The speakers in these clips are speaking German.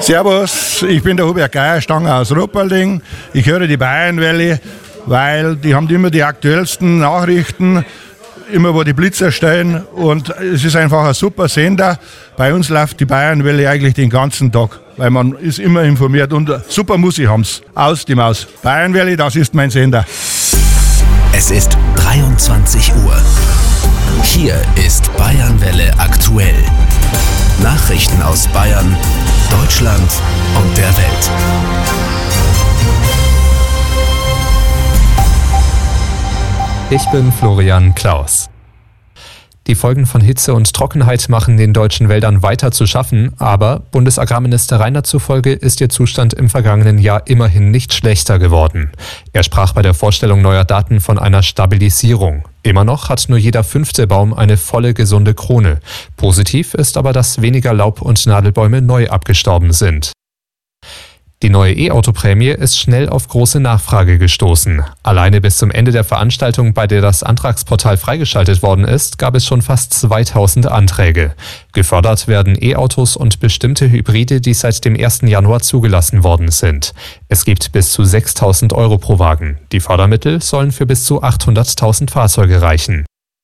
Servus, ich bin der Hubert Geierstanger aus Rupperling. Ich höre die Bayernwelle, weil die haben immer die aktuellsten Nachrichten, immer wo die Blitzer stehen, und es ist einfach ein super Sender. Bei uns läuft die Bayernwelle eigentlich den ganzen Tag, weil man ist immer informiert und super Musik haben sie. Aus die Maus. Bayernwelle, das ist mein Sender. Es ist 23 Uhr. Hier ist Bayernwelle aktuell. Nachrichten aus Bayern, Deutschland und der Welt. Ich bin Florian Klaus. Die Folgen von Hitze und Trockenheit machen den deutschen Wäldern weiter zu schaffen, aber Bundesagrarminister Reiner zufolge ist ihr Zustand im vergangenen Jahr immerhin nicht schlechter geworden. Er sprach bei der Vorstellung neuer Daten von einer Stabilisierung. Immer noch hat nur jeder 5. Baum eine volle, gesunde Krone. Positiv ist aber, dass weniger Laub- und Nadelbäume neu abgestorben sind. Die neue E-Auto-Prämie ist schnell auf große Nachfrage gestoßen. Alleine bis zum Ende der Veranstaltung, bei der das Antragsportal freigeschaltet worden ist, gab es schon fast 2000 Anträge. Gefördert werden E-Autos und bestimmte Hybride, die seit dem 1. Januar zugelassen worden sind. Es gibt bis zu 6.000 Euro pro Wagen. Die Fördermittel sollen für bis zu 800.000 Fahrzeuge reichen.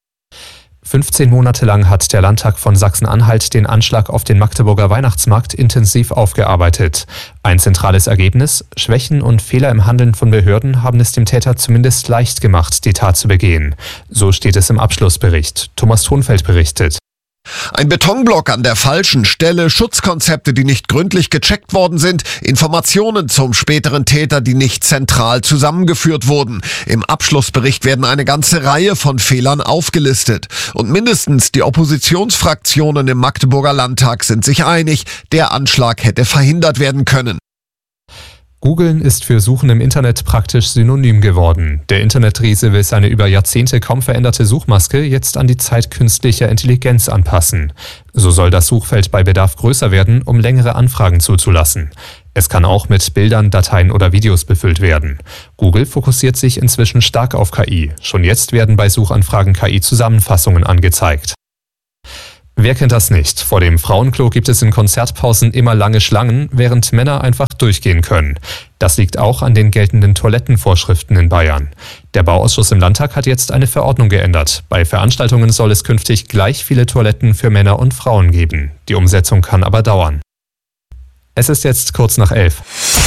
15 Monate lang hat der Landtag von Sachsen-Anhalt den Anschlag auf den Magdeburger Weihnachtsmarkt intensiv aufgearbeitet. Ein zentrales Ergebnis: Schwächen und Fehler im Handeln von Behörden haben es dem Täter zumindest leicht gemacht, die Tat zu begehen. So steht es im Abschlussbericht. Thomas Thonfeld berichtet. Ein Betonblock an der falschen Stelle, Schutzkonzepte, die nicht gründlich gecheckt worden sind, Informationen zum späteren Täter, die nicht zentral zusammengeführt wurden. Im Abschlussbericht werden eine ganze Reihe von Fehlern aufgelistet. Und mindestens die Oppositionsfraktionen im Magdeburger Landtag sind sich einig, der Anschlag hätte verhindert werden können. Googlen ist für Suchen im Internet praktisch synonym geworden. Der Internetriese will seine über Jahrzehnte kaum veränderte Suchmaske jetzt an die Zeit künstlicher Intelligenz anpassen. So soll das Suchfeld bei Bedarf größer werden, um längere Anfragen zuzulassen. Es kann auch mit Bildern, Dateien oder Videos befüllt werden. Google fokussiert sich inzwischen stark auf KI. Schon jetzt werden bei Suchanfragen KI-Zusammenfassungen angezeigt. Wer kennt das nicht? Vor dem Frauenklo gibt es in Konzertpausen immer lange Schlangen, während Männer einfach durchgehen können. Das liegt auch an den geltenden Toilettenvorschriften in Bayern. Der Bauausschuss im Landtag hat jetzt eine Verordnung geändert. Bei Veranstaltungen soll es künftig gleich viele Toiletten für Männer und Frauen geben. Die Umsetzung kann aber dauern. Es ist jetzt kurz nach 11.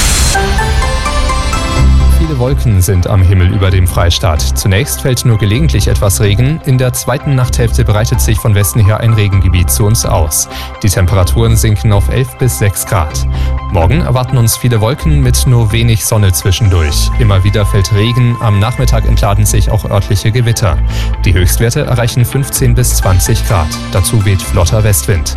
Viele Wolken sind am Himmel über dem Freistaat. Zunächst fällt nur gelegentlich etwas Regen. In der zweiten Nachthälfte breitet sich von Westen her ein Regengebiet zu uns aus. Die Temperaturen sinken auf 11 bis 6 Grad. Morgen erwarten uns viele Wolken mit nur wenig Sonne zwischendurch. Immer wieder fällt Regen, am Nachmittag entladen sich auch örtliche Gewitter. Die Höchstwerte erreichen 15 bis 20 Grad. Dazu weht flotter Westwind.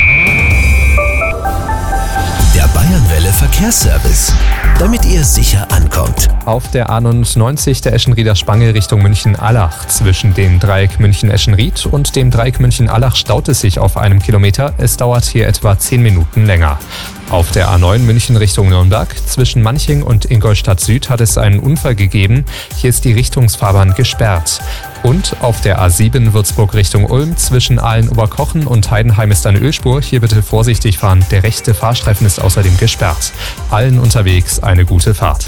Der Bayernwelle Verkehrsservice, damit ihr sicher ankommt. Auf der A99 der Eschenrieder Spange Richtung München-Allach. Zwischen dem Dreieck München-Eschenried und dem Dreieck München-Allach staut es sich auf einem Kilometer. Es dauert hier etwa 10 Minuten länger. Auf der A9 München Richtung Nürnberg zwischen Manching und Ingolstadt Süd hat es einen Unfall gegeben. Hier ist die Richtungsfahrbahn gesperrt. Und auf der A7 Würzburg Richtung Ulm zwischen Aalen-Oberkochen und Heidenheim ist eine Ölspur. Hier bitte vorsichtig fahren. Der rechte Fahrstreifen ist außerdem gesperrt. Allen unterwegs eine gute Fahrt.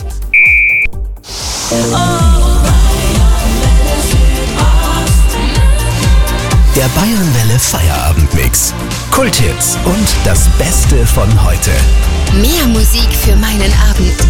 Der Bayernwelle Feierabendmix. Kulthits und das Beste von heute. Mehr Musik für meinen Abend.